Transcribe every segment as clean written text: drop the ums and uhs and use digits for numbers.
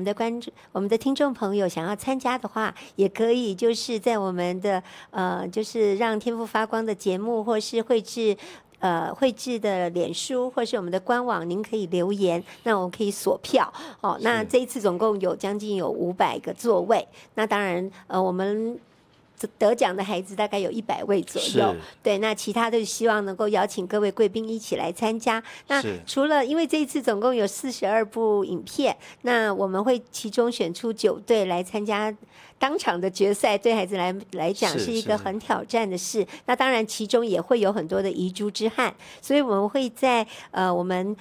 我们的听众朋友想要参加的话，也可以就是在我们的就是让天赋发光的节目，或是绘制的脸书，或是我们的官网，您可以留言，那我们可以锁票。那这一次总共将近有500个座位，那当然我们得奖的孩子大概有100位左右，对，那其他都希望能够邀请各位贵宾一起来参加。那除了因为这一次总共有42部影片，那我们会其中选出9队来参加当场的决赛，对孩子来讲是一个很挑战的事。那当然其中也会有很多的遗珠之憾，所以我们会在我们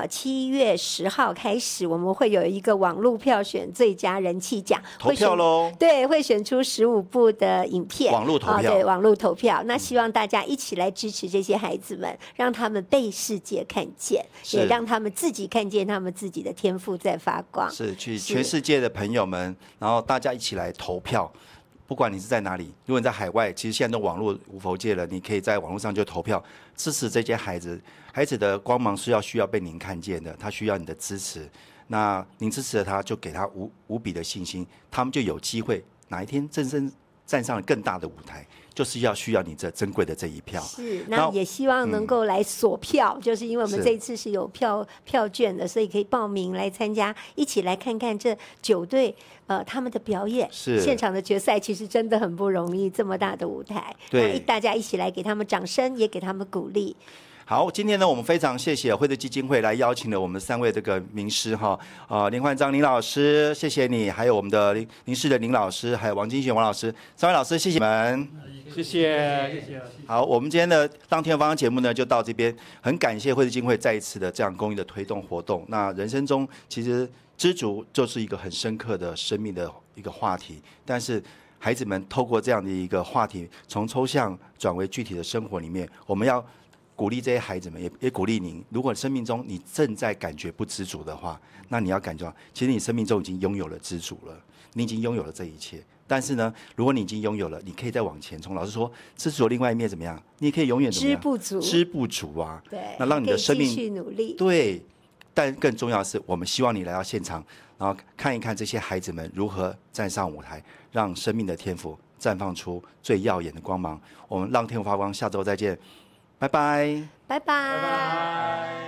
7月10号开始，我们会有一个网络票选最佳人气奖， 投票咯。 对，会选出15部的影片， 网络投票， 对，网络投票。那希望大家一起来支持这些孩子们，让他们被世界看见，也让他们自己看见他们自己的天赋在发光。 是去全世界的朋友们，然后大家一起来投票。不管你是在哪里，如果你在海外，其实现在都网络无佛界了，你可以在网络上就投票支持这些孩子。孩子的光芒是需要被您看见的，他需要你的支持。那您支持了他，就给他无比的信心，他们就有机会哪一天真正站上了更大的舞台，就是需要你这珍贵的这一票。 是，那也希望能够来锁票，就是因为我们这一次是有票券的，所以可以报名来参加，一起来看看这9队他们的表演。 是现场的决赛其实真的很不容易，这么大的舞台， 对， 大家一起来给他们掌声，也给他们鼓励。 好，今天呢，我们非常谢谢惠德基金会来邀请了我们3位这个名师哈，林焕章林老师，谢谢你，还有我们的林氏的林老师，还有王金璇王老师，3位老师，谢谢你们， 谢谢。 好，我们今天的当天发光节目呢就到这边，很感谢惠德基金会再一次的这样公益的推动活动。那人生中其实知足就是一个很深刻的生命的一个话题，但是孩子们透过这样的一个话题，从抽象转为具体的生活里面，我们要鼓励这些孩子们，也鼓励您。如果生命中你正在感觉不知足的话，那你要感觉到，其实你生命中已经拥有了知足了，你已经拥有了这一切。但是呢，如果你已经拥有了，你可以再往前冲。老师说，知足的另外一面怎么样？你也可以永远怎么样？知不足啊！ 对， 那让你的生命继续努力。 对，但更重要的是，我们希望你来到现场，然后看一看这些孩子们如何站上舞台，让生命的天赋绽放出最耀眼的光芒。我们让天赋发光，下周再见。拜拜， 拜拜。